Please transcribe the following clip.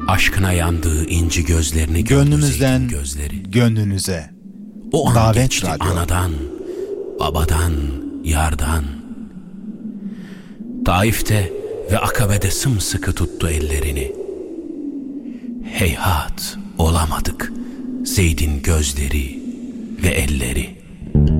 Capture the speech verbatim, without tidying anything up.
Aşkına yandığı inci gözlerini gönlümüzden gözleri. Gönlünüze. O an Davet geçti Radyo. anadan, babadan, yardan. Taif'te ve Akabe'de sımsıkı tuttu ellerini. Heyhat olamadık Zeyd'in gözleri ve elleri.